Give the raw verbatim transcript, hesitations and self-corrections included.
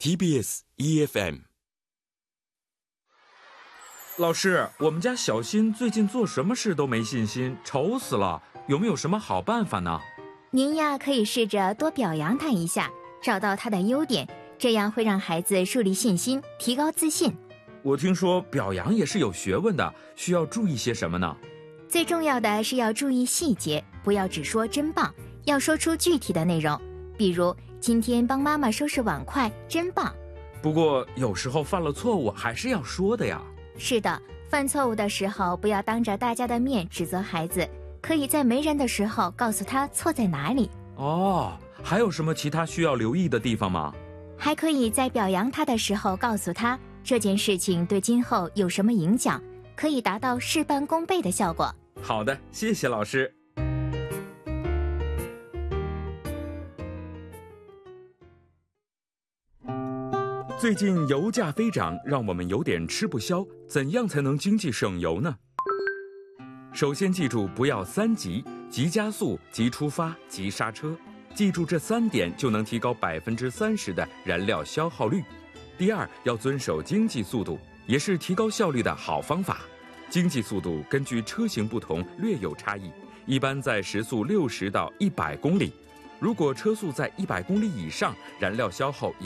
T B S E F M。 老师，我们家小新最近做什么事都没信心，愁死了，有没有什么好办法呢？ 您呀，可以试着多表扬他一下，找到他的优点，这样会让孩子树立信心，提高自信。 我听说表扬也是有学问的，需要注意些什么呢？ 最重要的是要注意细节，不要只说真棒，要说出具体的内容，比如今天帮妈妈收拾碗筷真棒。 不过有时候犯了错误还是要说的呀。 是的，犯错误的时候不要当着大家的面指责孩子，可以在没人的时候告诉他错在哪里。 哦，还有什么其他需要留意的地方吗？ 还可以在表扬他的时候告诉他这件事情对今后有什么影响，可以达到事半功倍的效果。 好的，谢谢老师。最近油价飞涨，让我们有点吃不消，怎样才能经济省油呢？首先记住，不要三急：急加速、急出发、急刹车。记住这三点，就能提高百分之三十的燃料消耗率。第二，要遵守经济速度，也是提高效率的好方法。经济速度根据车型不同略有差异，一般在时速六十到一百公里。如果车速在一百公里以上，燃料消耗也